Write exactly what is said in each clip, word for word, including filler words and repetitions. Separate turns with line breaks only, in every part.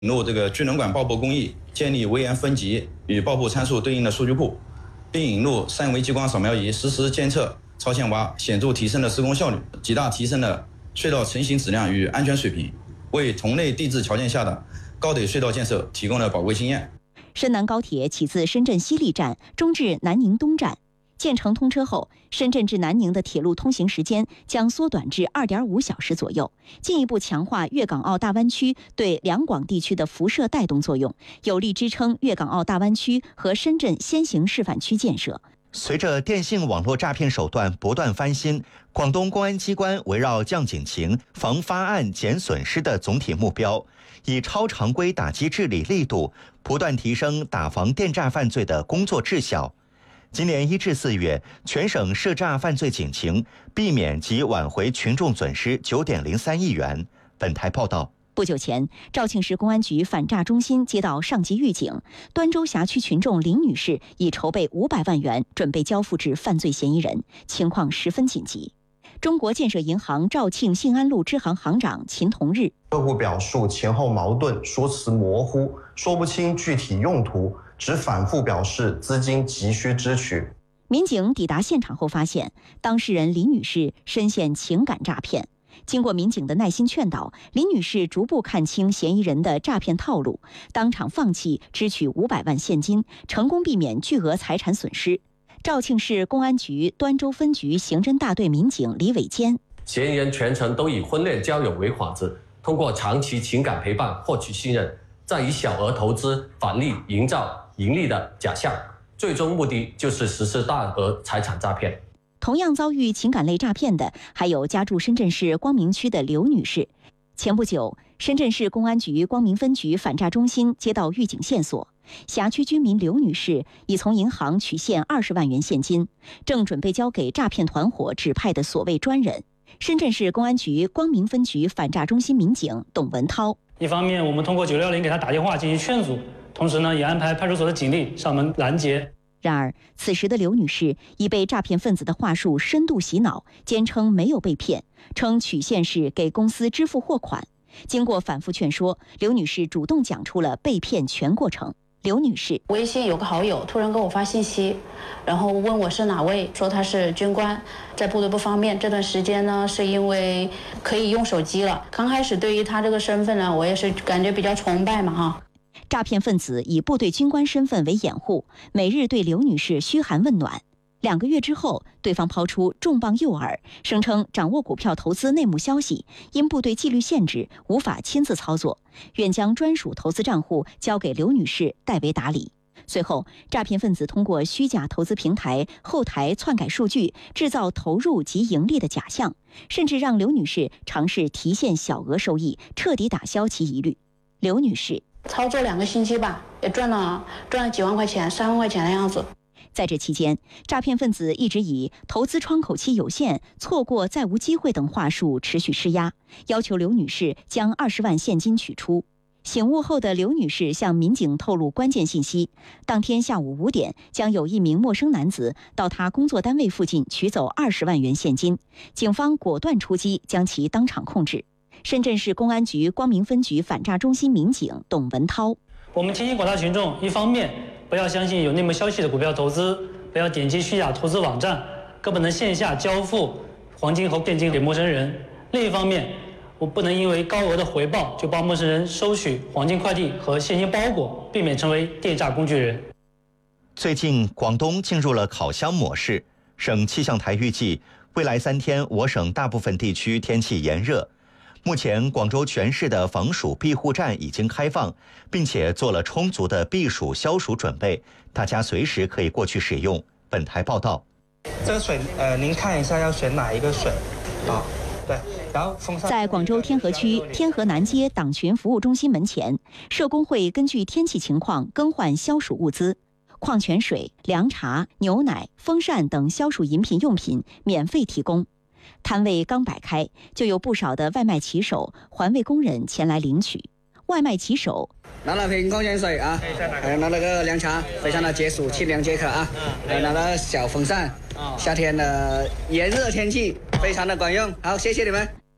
引入这个聚能管爆破工艺，建立微源分级与爆破参数对应的数据库，并引入三维激光扫描仪实时监测超线挖，显著提升了施工效率，极大提升了隧道成型质量与安全水平，为同类地质条件下的高铁隧道建设提供了宝贵经验。
深南高铁起自深圳西丽站，终至南宁东站。建成通车后，深圳至南宁的铁路通行时间将缩短至 二点五小时左右，进一步强化粤港澳大湾区对两广地区的辐射带动作用，有力支撑粤港澳大湾区和深圳先行示范区建设。
随着电信网络诈骗手段不断翻新，广东公安机关围绕降警情、防发案、减损失的总体目标，以超常规打击治理力度，不断提升打防电诈犯罪的工作质效。今年一至四月，全省涉诈犯罪警情避免及挽回群众损失 九点零三亿元。本台报道。
不久前，肇庆市公安局反诈中心接到上级预警，端州辖区群众林女士已筹备五百万元，准备交付至犯罪嫌疑人，情况十分紧急。中国建设银行肇庆信安路支行行长秦同日，
客户表述前后矛盾，说辞模糊，说不清具体用途，只反复表示资金急需支取。
民警抵达现场后发现，当事人林女士深陷情感诈骗。经过民警的耐心劝导，林女士逐步看清嫌疑人的诈骗套路，当场放弃支取五百万现金，成功避免巨额财产损失。肇庆市公安局端州分局刑侦大队民警李伟坚，
嫌疑人全程都以婚恋交友为幌子，通过长期情感陪伴获取信任，再以小额投资返利营造盈利的假象，最终目的就是实施大额财产诈骗。
同样遭遇情感类诈骗的，还有家住深圳市光明区的刘女士。前不久，深圳市公安局光明分局反诈中心接到预警线索，辖区居民刘女士已从银行取现二十万元现金，正准备交给诈骗团伙指派的所谓专人。深圳市公安局光明分局反诈中心民警董文涛，
一方面我们通过九六零给他打电话进行劝阻，同时呢也安排派出所的警力上门拦截。
然而，此时的刘女士已被诈骗分子的话术深度洗脑，坚称没有被骗，称取现是给公司支付货款。经过反复劝说，刘女士主动讲出了被骗全过程。刘女士，
微信有个好友突然给我发信息，然后问我是哪位，说他是军官，在部队不方便，这段时间呢是因为可以用手机了。刚开始对于他这个身份呢，我也是感觉比较崇拜嘛哈。
诈骗分子以部队军官身份为掩护，每日对刘女士嘘寒问暖。两个月之后，对方抛出重磅诱饵，声称掌握股票投资内幕消息，因部队纪律限制无法亲自操作，愿将专属投资账户交给刘女士代为打理。随后，诈骗分子通过虚假投资平台后台篡改数据，制造投入及盈利的假象，甚至让刘女士尝试提现小额收益，彻底打消其疑虑。刘女士
操作两个星期吧，也赚了赚了几万块钱，三万块钱的样子。
在这期间，诈骗分子一直以投资窗口期有限、错过再无机会等话术持续施压，要求刘女士将二十万现金取出。醒悟后的刘女士向民警透露关键信息：当天下午五点，将有一名陌生男子到她工作单位附近取走二十万元现金，警方果断出击，将其当场控制。深圳市公安局光明分局反诈中心民警董文涛，
我们提醒广大群众，一方面不要相信有内幕消息的股票投资，不要点击虚假投资网站，更不能线下交付黄金和现金给陌生人。另一方面，我不能因为高额的回报就帮陌生人收取黄金快递和现金包裹，避免成为电诈工具人。
最近，广东进入了烤箱模式。省气象台预计，未来三天我省大部分地区天气炎热。目前，广州全市的防暑庇护站已经开放，并且做了充足的避暑消暑准备，大家随时可以过去使用。本台报道。
这个水，呃，您看一下要选哪一个水啊？对，然后
在广州天河区天河南街党群服务中心门前，社工会根据天气情况更换消暑物资，矿泉水、凉茶、牛奶、风扇等消暑饮品用品免费提供。摊位刚摆开，就有不少的外卖骑手、环卫工人前来领取。外卖骑手
拿了瓶矿泉水啊，还有拿了个凉茶，非常的解暑、清凉解渴啊。还有拿了小风扇，夏天的炎热天气非常的管用。好，谢谢你们。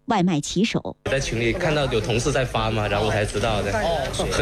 外卖骑手。
在群里看到有同事在发嘛，然后我才知道的。